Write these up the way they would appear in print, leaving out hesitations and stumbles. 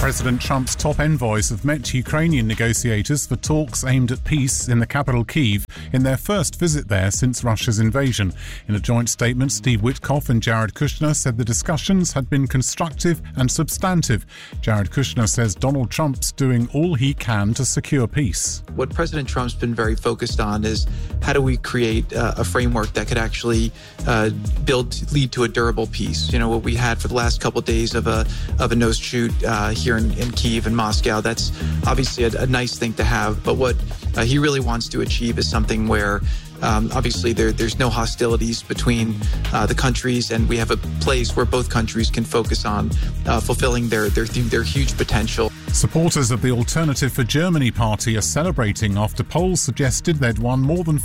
President Trump's top envoys have met Ukrainian negotiators for talks aimed at peace in the capital Kyiv in their first visit there since Russia's invasion. In a joint statement, Steve Witkoff and Jared Kushner said the discussions had been constructive and substantive. Jared Kushner says Donald Trump's doing all he can to secure peace. What President Trump's been very focused on is how do we create a framework that could actually lead to a durable peace. You know, what we had for the last couple of days of a nose shoot here in Kyiv and Moscow, that's obviously a nice thing to have. But what he really wants to achieve is something where obviously there's no hostilities between the countries, and we have a place where both countries can focus on fulfilling their huge potential. Supporters of the Alternative for Germany party are celebrating after polls suggested they'd won more than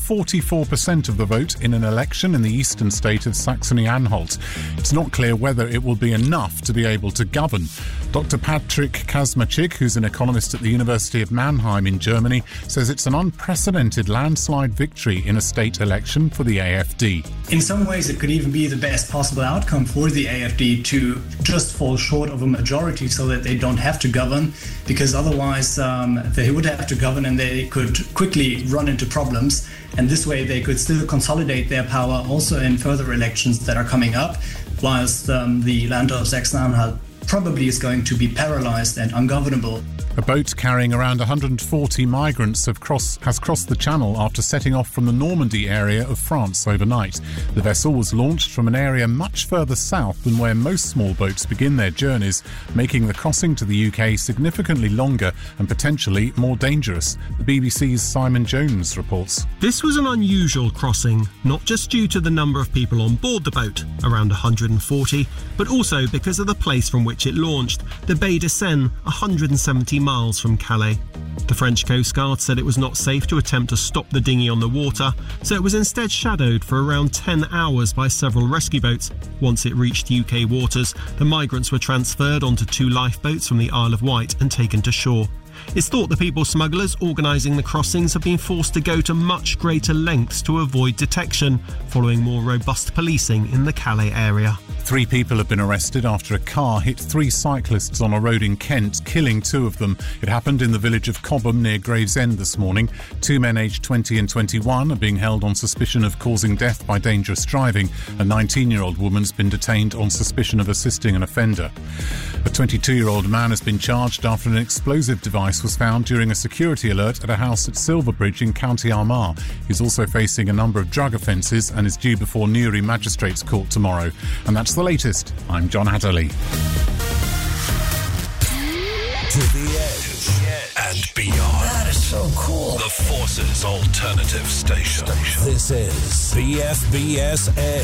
44% of the vote in an election in the eastern state of Saxony-Anhalt. It's not clear whether it will be enough to be able to govern. Dr. Patrick Kazmachik, who's an economist at the University of Mannheim in Germany, says it's an unprecedented landslide victory in a state election for the AfD. In some ways, it could even be the best possible outcome for the AfD to just fall short of a majority so that they don't have to govern, because otherwise they would have to govern and they could quickly run into problems. And this way they could still consolidate their power also in further elections that are coming up, whilst the land of Saxony-Anhalt probably is going to be paralyzed and ungovernable. A boat carrying around 140 migrants has crossed the Channel after setting off from the Normandy area of France overnight. The vessel was launched from an area much further south than where most small boats begin their journeys, making the crossing to the UK significantly longer and potentially more dangerous. The BBC's Simon Jones reports. This was an unusual crossing, not just due to the number of people on board the boat, around 140, but also because of the place from which it launched, the Baie de Seine, 170 miles from Calais. The French Coast Guard said it was not safe to attempt to stop the dinghy on the water, so it was instead shadowed for around 10 hours by several rescue boats. Once it reached UK waters, the migrants were transferred onto 2 lifeboats from the Isle of Wight and taken to shore. It's thought the people smugglers organising the crossings have been forced to go to much greater lengths to avoid detection, following more robust policing in the Calais area. 3 people have been arrested after a car hit 3 cyclists on a road in Kent, killing 2 of them. It happened in the village of Cobham near Gravesend this morning. 2 men aged 20 and 21 are being held on suspicion of causing death by dangerous driving. A 19-year-old woman's been detained on suspicion of assisting an offender. A 22-year-old man has been charged after an explosive device was found during a security alert at a house at Silverbridge in County Armagh. He's also facing a number of drug offences and is due before Newry Magistrates Court tomorrow. And that's the latest. I'm John Hatterley. To the edge and beyond. That is so cool. The Forces Alternative Station. This is BFBS Edge.